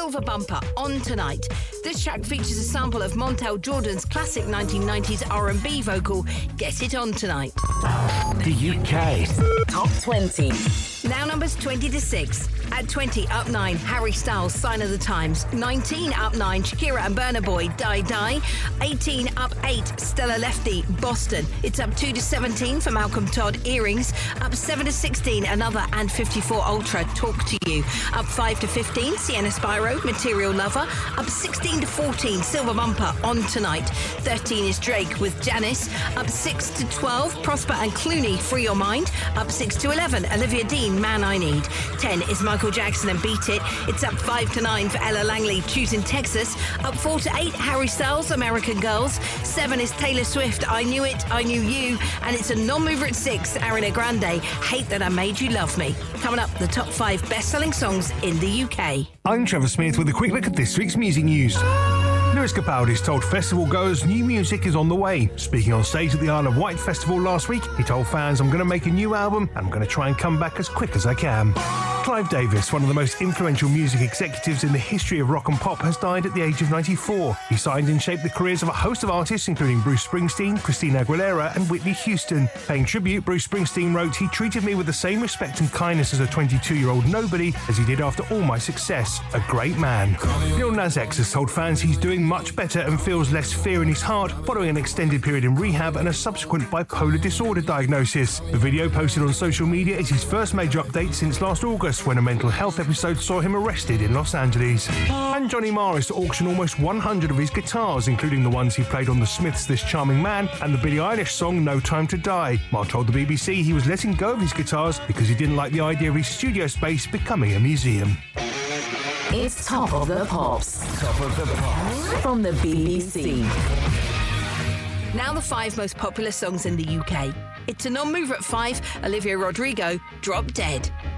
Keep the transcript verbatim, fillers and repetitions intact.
Silver Bumper, On Tonight. This track features a sample of Montel Jordan's classic nineteen nineties R and B vocal, Get It On Tonight. The U K Top twenty. Now numbers twenty to six. At twenty, up nine, Harry Styles, Sign of the Times. nineteen, up nine, Shakira and Burna Boy, Die Die. eighteen, up eight, Stella Lefty, Boston. It's up two to seventeen for Malcolm Todd, Earrings. Up seven to sixteen, another and fifty-four Ultra, Talk to You. Up five to fifteen, Sienna Spyro, Material Lover. Up sixteen to fourteen, Silver Bumper, On Tonight. thirteen is Drake with Janice. Up six to twelve, Prosper and Clooney, Free Your Mind. Up six to eleven, Olivia Dean, Man I Need. ten is Michael Jackson and Beat It. It's up five to nine for Ella Langley, Choosing Texas. Up four to eight, Harry Styles, American Girls. seven is Taylor Swift, I Knew It, I Knew You. And it's a non-mover at six, Ariana Grande, Hate That I Made You Love Me. Coming up, the top five best-selling songs in the U K. I'm Trevor Smith with a quick look at this week's music news. Lewis Capaldi's told festival goers new music is on the way. Speaking on stage at the Isle of Wight Festival last week, he told fans, I'm going to make a new album and I'm going to try and come back as quick as I can. Clive Davis, one of the most influential music executives in the history of rock and pop, has died at the age of ninety-four. He signed and shaped the careers of a host of artists, including Bruce Springsteen, Christina Aguilera and Whitney Houston. Paying tribute, Bruce Springsteen wrote, he treated me with the same respect and kindness as a twenty-two-year-old nobody as he did after all my success. A great man. Lil Nas X has told fans he's doing much better and feels less fear in his heart following an extended period in rehab and a subsequent bipolar disorder diagnosis. The video posted on social media is his first major update since last August, when a mental health episode saw him arrested in Los Angeles. And Johnny Marr is to auction almost one hundred of his guitars, including the ones he played on the Smiths' This Charming Man and the Billie Eilish song No Time to Die. Marr told the B B C he was letting go of his guitars because he didn't like the idea of his studio space becoming a museum. It's Top of the Pops. Top of the Pops. From the B B C. Now the five most popular songs in the U K. It's a non-mover at five, Olivia Rodrigo, Drop Dead.